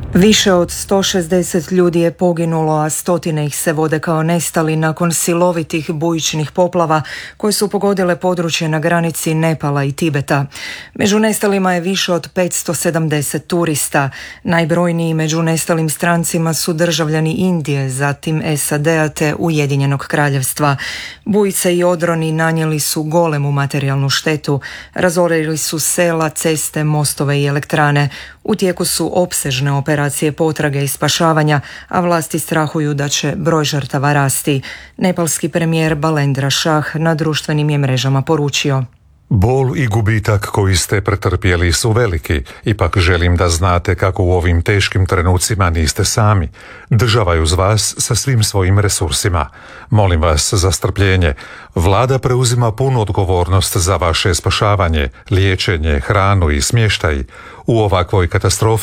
Više od 160 ljudi je poginulo, a stotine ih se vode kao nestali nakon silovitih bujičnih poplava koje su pogodile područje na granici Nepala i Tibeta. Među nestalima je više od 570 turista. Najbrojniji među nestalim strancima su državljani Indije, zatim SAD-a te Ujedinjenog kraljevstva. Bujice i odroni nanijeli su golemu materijalnu štetu. Razorili su sela, ceste, mostove i elektrane. U tijeku su opsežne operacije potrage i spašavanja, a vlasti strahuju da će broj žrtava rasti. Nepalski premijer Balendra Shah na društvenim je mrežama poručio: Bol i gubitak koji ste pretrpjeli su veliki, ipak želim da znate kako u ovim teškim trenucima niste sami. Država je uz vas sa svim svojim resursima. Molim vas za strpljenje. Vlada preuzima punu odgovornost za vaše spašavanje, liječenje, hranu i smještaj. U ovakvoj katastrofi